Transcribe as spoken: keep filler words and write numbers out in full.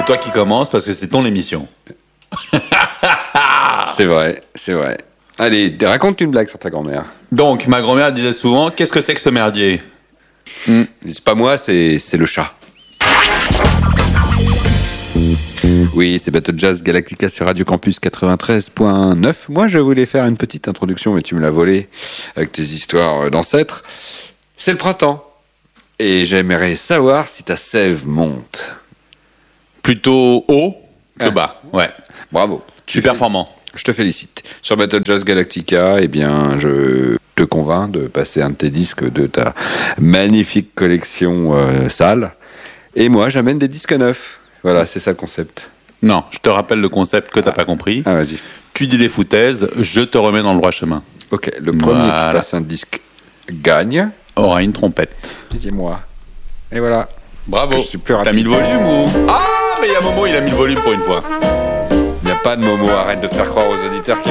toi qui commences parce que c'est ton émission. C'est vrai, c'est vrai. Allez, raconte une blague sur ta grand-mère. Donc, ma grand-mère disait souvent, qu'est-ce que c'est que ce merdier? Hmm. C'est pas moi, c'est, c'est le chat. Oui, c'est Battle Jazz Galactica sur Radio Campus quatre-vingt-treize point neuf. Moi, je voulais faire une petite introduction, mais tu me l'as volée avec tes histoires d'ancêtres. C'est le printemps. Et j'aimerais savoir si ta sève monte. Plutôt haut que Ah. bas, ouais. Bravo. Je suis performant. Je te félicite. Sur Battle Jazz Galactica, eh bien, je te convainc de passer un de tes disques de ta magnifique collection euh, sale. Et moi, j'amène des disques neufs. Voilà, c'est ça le concept. Non, je te rappelle le concept que t'as ah. pas compris. Ah, vas-y. Tu dis des foutaises, je te remets dans le droit chemin. Ok, le premier voilà. qui passe un disque gagne. Aura une trompette. Dis-moi. Et voilà. Bravo. T'as mis le volume ou... Ah, mais il y a Momo, il a mis le volume pour une fois. Il n'y a pas de Momo, arrête de faire croire aux auditeurs qu'il